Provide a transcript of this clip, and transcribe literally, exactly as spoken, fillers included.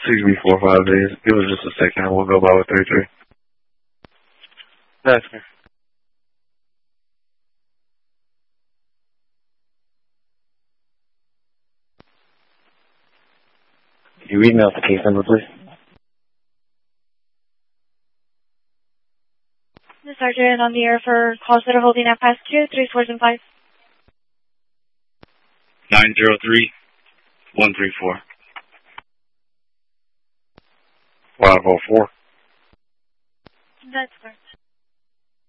six B four five days. Give us just a second. We'll go by with three three. That's me. Can you read me out the case number, please? The sergeant on the air for calls that are holding at past two, three, fours, and five. Nine zero three, one three four. Five oh four. That's correct.